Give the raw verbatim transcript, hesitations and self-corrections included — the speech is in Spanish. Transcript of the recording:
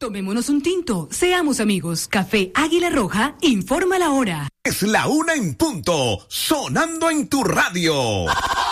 Tomémonos un tinto, seamos amigos. Café Águila Roja, informa la hora. Es la una en punto, sonando en tu radio.